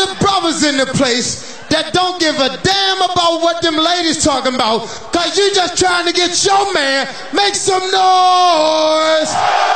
the brothers in the place that don't give a damn about what them ladies talking about, cause you just trying to get your man. Make some noise.